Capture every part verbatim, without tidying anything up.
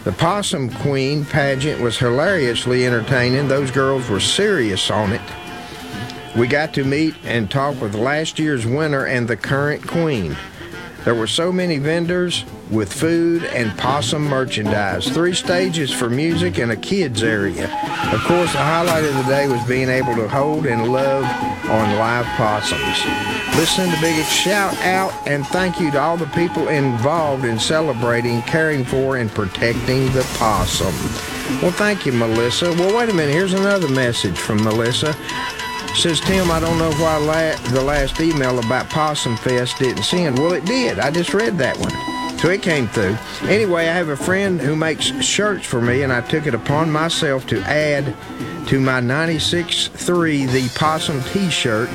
The Possum Queen pageant was hilariously entertaining. Those girls were serious on it. We got to meet and talk with last year's winner and the current queen. There were so many vendors with food and possum merchandise, three stages for music and a kids area. Of course, the highlight of the day was being able to hold and love on live possums. Listen to big shout out and thank you to all the people involved in celebrating, caring for, and protecting the possum. Well, thank you, Melissa. Well, wait a minute. Here's another message from Melissa. Says, Tim, I don't know why la- the last email about Possum Fest didn't send. Well, it did. I just read that one. So it came through. Anyway, I have a friend who makes shirts for me, and I took it upon myself to add to my ninety-six three the Possum T-shirt.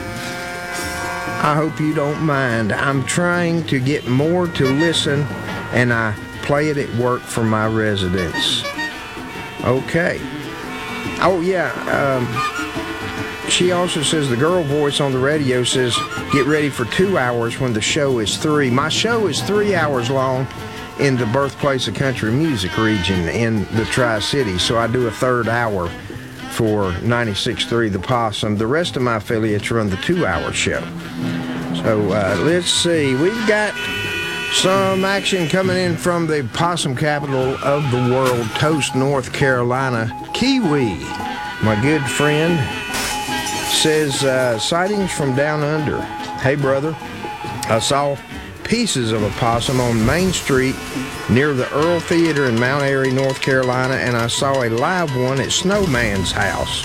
I hope you don't mind. I'm trying to get more to listen, and I play it at work for my residents. Okay. Oh, yeah. Um... She also says the girl voice on the radio says, get ready for two hours when the show is three. My show is three hours long in the birthplace of country music region in the Tri-Cities, so I do a third hour for ninety-six three The Possum. The rest of my affiliates run the two-hour show. So uh, let's see. We've got some action coming in from the possum capital of the world, Toast, North Carolina. Kiwi, my good friend, says, uh, sightings from down under. Hey, brother, I saw pieces of a possum on Main Street near the Earl Theater in Mount Airy, North Carolina, and I saw a live one at Snowman's house.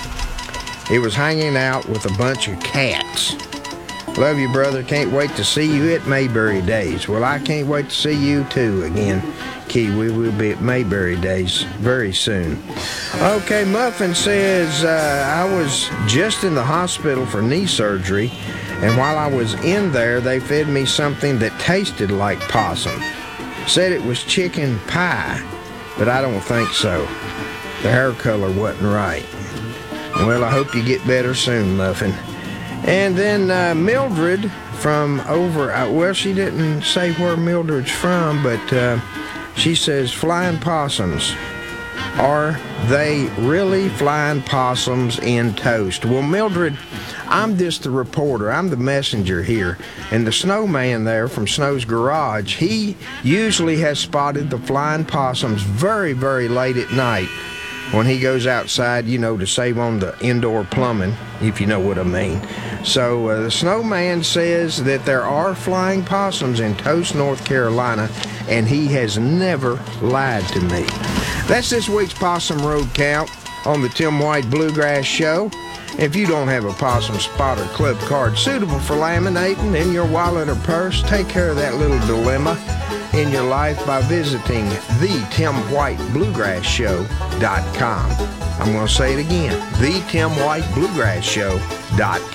It was hanging out with a bunch of cats. Love you, brother. Can't wait to see you at Mayberry Days. Well, I can't wait to see you, too, again. Kiwi, we'll be at Mayberry Days very soon. Okay, Muffin says, uh, I was just in the hospital for knee surgery, and while I was in there, they fed me something that tasted like possum. Said it was chicken pie, but I don't think so. The hair color wasn't right. Well, I hope you get better soon, Muffin. And then uh, Mildred from over, uh, well, she didn't say where Mildred's from, but uh, she says, flying possums. Are they really flying possums in Toast? Well, Mildred, I'm just the reporter. I'm the messenger here. And the snowman there from Snow's Garage, he usually has spotted the flying possums very, very late at night when he goes outside, you know, to save on the indoor plumbing, if you know what I mean. So uh, the snowman says that there are flying possums in Toast, North Carolina, and he has never lied to me. That's this week's Possum Road Count on the Tim White Bluegrass Show. If you don't have a Possum Spotter Club card suitable for laminating in your wallet or purse, take care of that little dilemma in your life by visiting the tim white bluegrass show dot com. I'm going to say it again, the tim white bluegrass show dot com.